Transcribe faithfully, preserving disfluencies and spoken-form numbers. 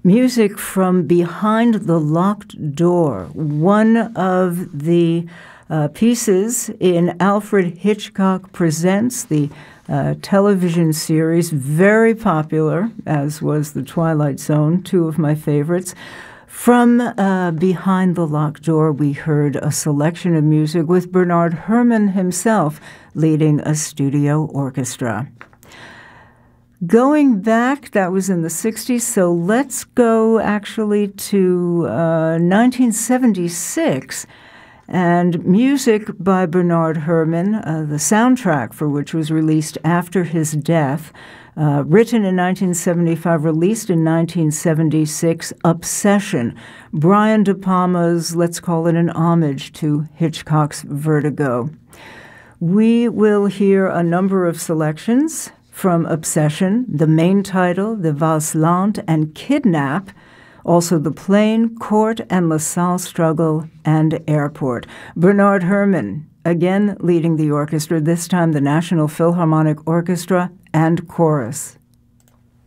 Music from Behind the Locked Door, one of the uh, pieces in Alfred Hitchcock Presents, the uh, television series, very popular, as was The Twilight Zone, two of my favorites. From uh, Behind the Locked Door, we heard a selection of music with Bernard Herrmann himself leading a studio orchestra. Going back, that was in the sixties, so let's go actually to uh, nineteen seventy-six, and music by Bernard Herrmann, uh, the soundtrack for which was released after his death, uh, written in nineteen seventy-five, released in nineteen seventy-six, Obsession, Brian De Palma's, let's call it an homage to Hitchcock's Vertigo. We will hear a number of selections from Obsession, the main title, the Valse Lente, and Kidnap, also The Plane, Court and LaSalle Struggle, and Airport. Bernard Herrmann, again leading the orchestra, this time the National Philharmonic Orchestra and Chorus.